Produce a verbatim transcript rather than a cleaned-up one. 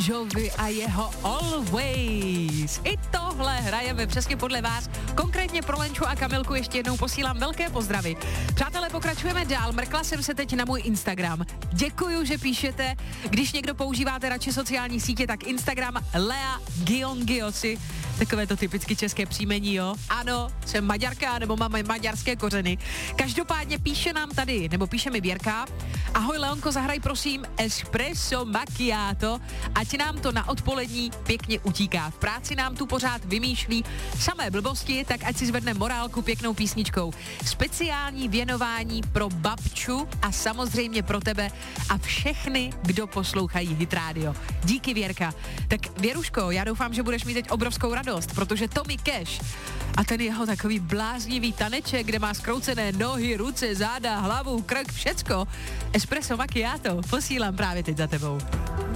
Jovi a jeho Always. I tohle hrajeme přesně podle vás. Konkrétně pro Lenču a Kamilku ještě jednou posílám velké pozdravy. Přátelé, pokračujeme dál. Mrkla jsem se teď na můj Instagram. Děkuju, že píšete. Když někdo používáte radši sociální sítě, tak Instagram Lea Giongiosi. Takové to typicky české příjmení, jo. Ano, jsem Maďarka, nebo mám maďarské kořeny. Každopádně píše nám tady, nebo píše mi Věrka. Ahoj Leonko, zahraj prosím espresso macchiato, ať nám to na odpolední pěkně utíká. V práci nám tu pořád vymýšlí samé blbosti, tak ať si zvedne morálku pěknou písničkou. Speciální věnování pro babču a samozřejmě pro tebe a všechny, kdo poslouchají Hit Radio. Díky Věrka. Tak Věruško, já doufám, že budeš mít teď obrovskou radost, protože Tommy Cash a ten jeho takový bláznivý taneček, kde má skroucené nohy, ruce, záda, hlavu, krk, všecko. Espresso macchiato posílám právě teď za tebou.